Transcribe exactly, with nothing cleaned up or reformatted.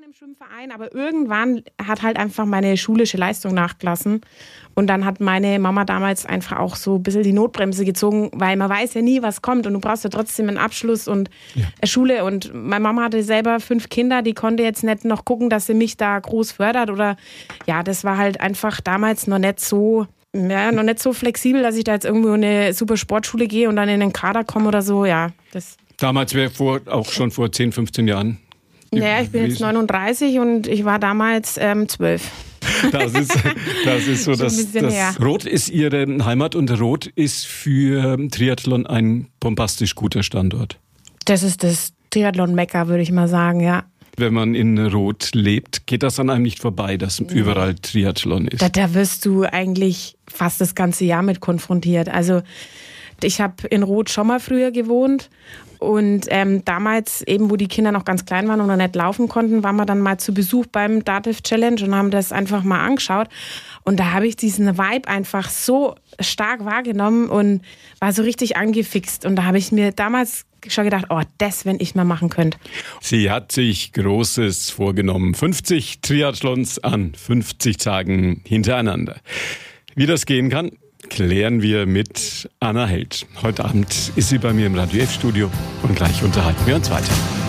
im Schwimmverein, aber irgendwann hat halt einfach meine schulische Leistung nachgelassen. Und dann hat meine Mama damals einfach auch so ein bisschen die Notbremse gezogen, weil man weiß ja nie, was kommt und du brauchst ja trotzdem einen Abschluss und ja. eine Schule. Und meine Mama hatte selber fünf Kinder, die konnte jetzt nicht noch gucken, dass sie mich da groß fördert. Oder ja, das war halt einfach damals noch nicht so, ja, noch nicht so flexibel, dass ich da jetzt irgendwo in eine super Sportschule gehe und dann in den Kader komme oder so. Ja, das. Damals wäre vor, auch schon vor zehn, fünfzehn Jahren. Naja, ich bin jetzt neununddreißig und ich war damals ähm, zwölf. Das ist, das ist so, dass das Roth ist Ihre Heimat und Roth ist für Triathlon ein bombastisch guter Standort. Das ist das Triathlon-Mekka, würde ich mal sagen, ja. Wenn man in Roth lebt, geht das an einem nicht vorbei, dass überall Triathlon ist? Da, da wirst du eigentlich fast das ganze Jahr mit konfrontiert. Also ich habe in Roth schon mal früher gewohnt und ähm, damals eben, wo die Kinder noch ganz klein waren und noch nicht laufen konnten, waren wir dann mal zu Besuch beim Dativ Challenge und haben das einfach mal angeschaut. Und da habe ich diesen Vibe einfach so stark wahrgenommen und war so richtig angefixt. Und da habe ich mir damals schon gedacht, oh, das, wenn ich mal machen könnte. Sie hat sich Großes vorgenommen. fünfzig Triathlons an fünfzig Tagen hintereinander. Wie das gehen kann, klären wir mit Anna Held. Heute Abend ist sie bei mir im Radio F Studio und gleich unterhalten wir uns weiter.